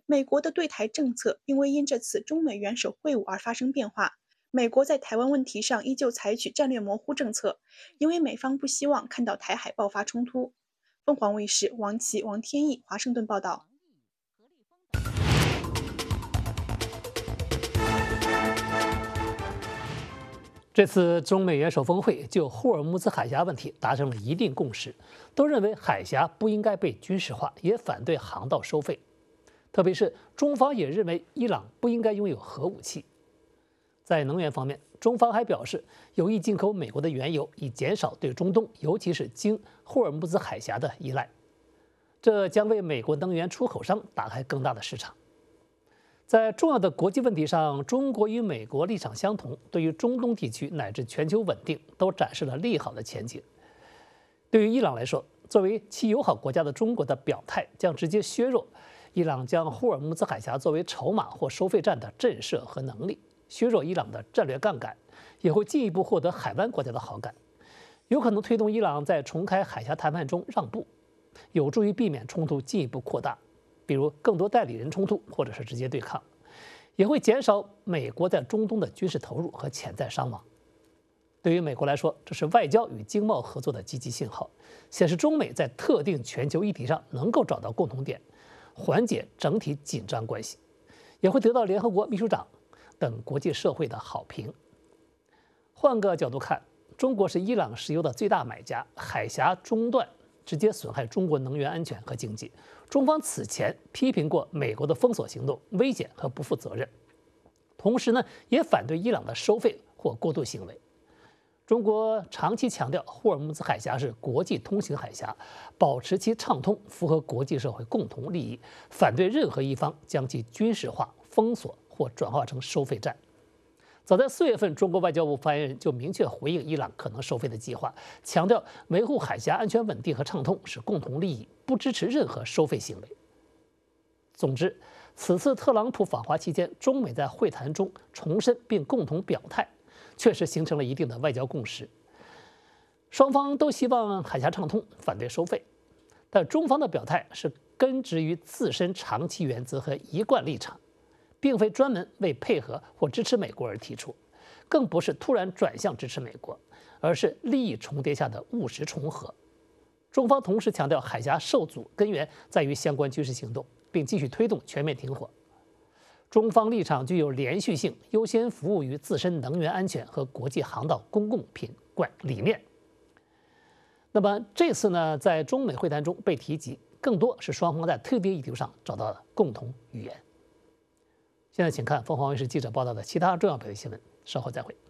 美国的对台政策并未因这次中美元首会晤而发生变化。美国在台湾问题上依旧采取战略模糊政策，因为美方不希望看到台海爆发冲突。凤凰卫视王琦、王天翼华盛顿报道。 这次中美元首峰会就霍尔木兹海峡问题达成了一定共识，都认为海峡不应该被军事化，也反对航道收费。特别是中方也认为伊朗不应该拥有核武器。在能源方面，中方还表示有意进口美国的原油，以减少对中东，尤其是经霍尔木兹海峡的依赖。这将为美国能源出口商打开更大的市场。在重要的国际问题上，中国与美国立场相同，对于中东地区乃至全球稳定都展示了利好的前景。对于伊朗来说，作为其友好国家的中国的表态将直接削弱伊朗将霍尔木兹海峡作为筹码或收费站的震慑和能力，削弱伊朗的战略杠杆，也会进一步获得海湾国家的好感，有可能推动伊朗在重开海峡谈判中让步，有助于避免冲突进一步扩大。比如更多代理人冲突，或者是直接对抗，也会减少美国在中东的军事投入和潜在伤亡。对于美国来说，这是外交与经贸合作的积极信号，显示中美在特定全球议题上能够找到共同点，缓解整体紧张关系，也会得到联合国秘书长等国际社会的好评。换个角度看，中国是伊朗石油的最大买家，海峡中断直接损害中国能源安全和经济。中方此前批评过美国的封锁行动危险和不负责任，同时呢，也反对伊朗的收费或过度行为。中国长期强调霍尔木兹海峡是国际通行海峡，保持其畅通符合国际社会共同利益，反对任何一方将其军事化、封锁或转化成收费站。早在4月份，中国外交部发言人就明确回应伊朗可能收费的计划，强调维护海峡安全稳定和畅通是共同利益，不支持任何收费行为。总之，此次特朗普访华期间，中美在会谈中重申并共同表态，确实形成了一定的外交共识。双方都希望海峡畅通，反对收费，但中方的表态是根植于自身长期原则和一贯立场，并非专门为配合或支持美国而提出，更不是突然转向支持美国，而是利益重叠下的务实重合。中方同时强调，海峡受阻根源在于相关军事行动，并继续推动全面停火。中方立场具有连续性，优先服务于自身能源安全和国际航道公共品管理念。那么这次呢，在中美会谈中被提及，更多是双方在特定议题上找到了共同语言。现在请看凤凰卫视记者报道的其他重要本地新闻，稍后再会。